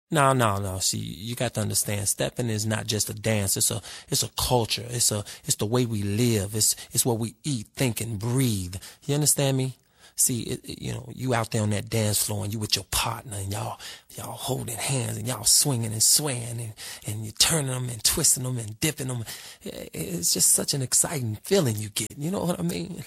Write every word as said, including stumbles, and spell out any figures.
No, no, no. See, you got to understand, stepping is not just a dance. It's a, it's a culture. It's a, it's the way we live. It's, it's what we eat, think, and breathe. You understand me? See, it, it- you know, you out there on that dance floor and you with your partner and y'all, y'all holding hands and y'all swinging and swaying and, and you turning them and twisting them and dipping them. It- It's just such an exciting feeling you get. You know what I mean?